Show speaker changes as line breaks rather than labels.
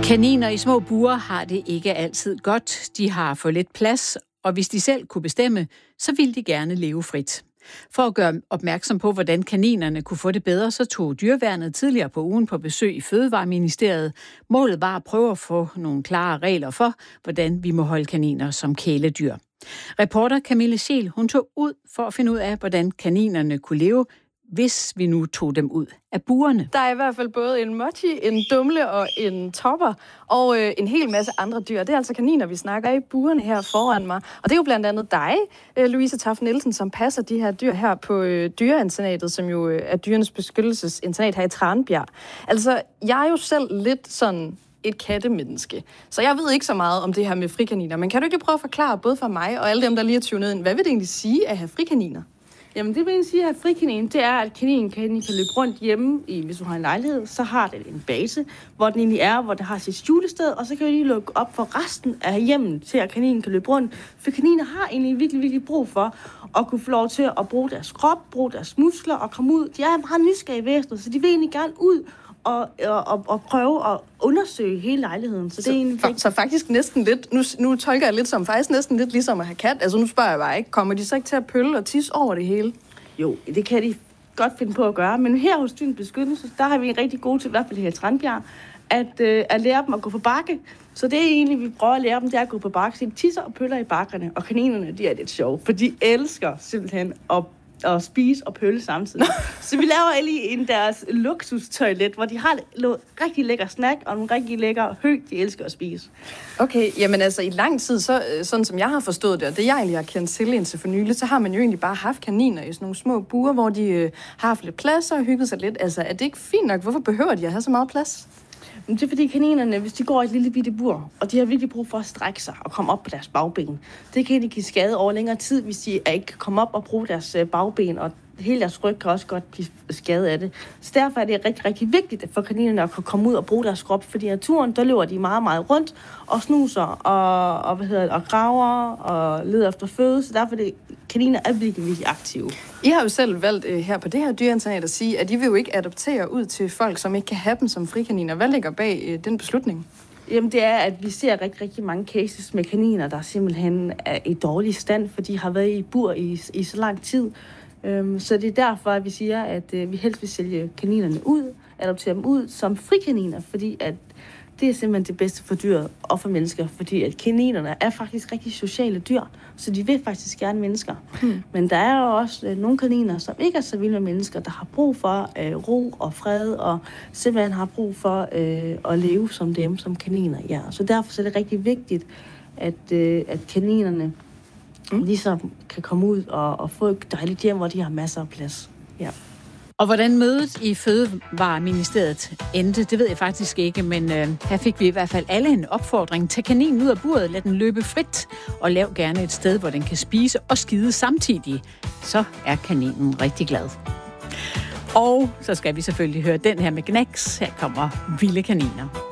Kaniner i små bure har det ikke altid godt. De har for lidt plads, og hvis de selv kunne bestemme, så ville de gerne leve frit. For at gøre opmærksom på, hvordan kaninerne kunne få det bedre, så tog Dyreværnet tidligere på ugen på besøg i Fødevareministeriet. Målet var at prøve at få nogle klare regler for, hvordan vi må holde kaniner som kæledyr. Reporter Camille Scheel, hun tog ud for at finde ud af, hvordan kaninerne kunne leve, hvis vi nu tog dem ud af burene.
Der er i hvert fald både en mochi, en dumle og en topper og en hel masse andre dyr. Det er altså kaniner, vi snakker i burene her foran mig. Og det er jo blandt andet dig, Louise Taff Nielsen, som passer de her dyr her på dyreinternatet, som jo er dyrenes beskyttelsesinternat her i Tranbjerg. Altså, jeg er jo selv lidt sådan et kattemenneske. Så jeg ved ikke så meget om det her med frikaniner. Men kan du ikke prøve at forklare både for mig og alle dem, der lige er tunet ind, hvad vil det egentlig sige at have frikaniner?
Jamen det vil jeg sige, at frikanin, det er, at kaninen kan løbe rundt hjemme, hvis du har en lejlighed, så har den en base, hvor den egentlig er, hvor der har sit skjulested, og så kan du lige lukke op for resten af hjemmet, til at kaninen kan løbe rundt. For kaniner har egentlig virkelig, virkelig brug for at kunne få lov til at bruge deres krop, bruge deres muskler og komme ud. De er meget nysgerrige væsener, så de vil egentlig gerne ud og prøve at undersøge hele lejligheden. Så det er egentlig
så faktisk næsten lidt, nu tolker jeg lidt som faktisk næsten lidt ligesom at have kat. Altså nu spørger jeg bare ikke, kommer de så ikke til at pølle og tisse over det hele?
Jo, det kan de godt finde på at gøre, men her hos Dyrenes Beskyttelse, der har vi en rigtig god til, i hvert fald her i Tranbjerg, at lære dem at gå på bakke. Så det er egentlig, vi prøver at lære dem, det er at gå på bakke. Så de tisser og pøller i bakkerne, og kaninerne, de er lidt sjove, for de elsker simpelthen at spise og pølle samtidig. Så vi laver lige deres luksustoilet, hvor de har rigtig lækker snack og nogle rigtig lækker hø, de elsker at spise.
Okay, jamen altså i lang tid, sådan som jeg har forstået det, og det jeg egentlig har kendt til indtil for nylig, så har man jo egentlig bare haft kaniner i sådan nogle små bure, hvor de har haft lidt plads og hygget sig lidt. Altså er det ikke fint nok? Hvorfor behøver de at have så meget plads?
Men det er fordi kaninerne, hvis de går i et lille bitte bur, og de har virkelig brug for at strække sig og komme op på deres bagben, det kan de give skade over længere tid, hvis de ikke kan komme op og bruge deres bagben, og hele deres ryg kan også godt blive skadet af det. Så derfor er det rigtig, rigtig vigtigt for kaninerne at kunne komme ud og bruge deres krop, fordi i naturen, der løber de meget, meget rundt og snuser og graver og leder efter føde, så derfor er det kaniner er virkelig, virkelig aktive.
I har jo selv valgt her på det her dyreinternat at sige, at I vil jo ikke adoptere ud til folk, som ikke kan have dem som frikaniner. Hvad ligger bag den beslutning?
Jamen det er, at vi ser rigtig, rigtig mange cases med kaniner, der simpelthen er i dårlig stand, fordi de har været i bur i så lang tid. Så det er derfor, at vi siger, at vi helst vil sælge kaninerne ud, adoptere dem ud som frikaniner, fordi at det er simpelthen det bedste for dyr og for mennesker, fordi at kaninerne er faktisk rigtig sociale dyr, så de vil faktisk gerne mennesker. Men der er jo også nogle kaniner, som ikke er så vilde med mennesker, der har brug for ro og fred, og simpelthen har brug for at leve som dem, som kaniner. Ja. Så derfor er det rigtig vigtigt, at kaninerne ligesom kan komme ud og få et dejligt hjem, hvor de har masser af plads. Ja.
Og hvordan mødet i Fødevareministeriet endte, det ved jeg faktisk ikke, men her fik vi i hvert fald alle en opfordring. Tag kaninen ud af buret, lad den løbe frit, og lav gerne et sted, hvor den kan spise og skide samtidig. Så er kaninen rigtig glad. Og så skal vi selvfølgelig høre den her med Gnags. Her kommer Vilde Kaniner.